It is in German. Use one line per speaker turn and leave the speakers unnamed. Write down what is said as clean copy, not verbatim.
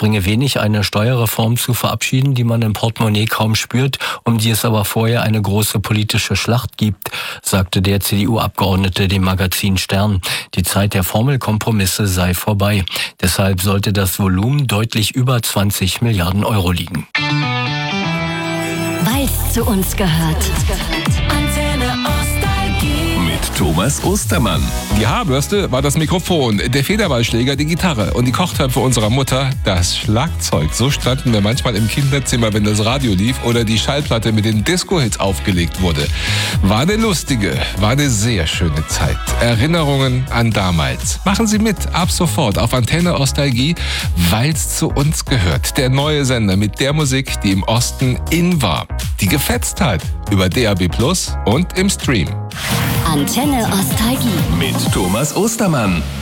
bringe wenig, eine Steuerreform zu verabschieden, die man im Portemonnaie kaum spürt, um die es aber vorher eine große politische Schlacht gibt, sagte der CDU-Abgeordnete dem Magazin Stern. Die Zeit der Formelkompromisse sei vorbei. Deshalb sollte das Volumen deutlich über 20 Milliarden Euro liegen.
Weil's zu uns gehört.
Antenne Nostalgie.
Mit Thomas Ostermann.
Die Haarbürste war das Mikrofon, der Federballschläger die Gitarre und die Kochtöpfe unserer Mutter das Schlagzeug. So standen wir manchmal im Kinderzimmer, wenn das Radio lief oder die Schallplatte mit den Disco-Hits aufgelegt wurde. War eine lustige, war eine sehr schöne Zeit. Erinnerungen an damals. Machen Sie mit, ab sofort auf Antenne Nostalgie, weil's zu uns gehört. Der neue Sender mit der Musik, die im Osten in war. Die Gefetztheit über DAB+ und im Stream.
Antenne Nostalgie.
Mit Thomas Ostermann.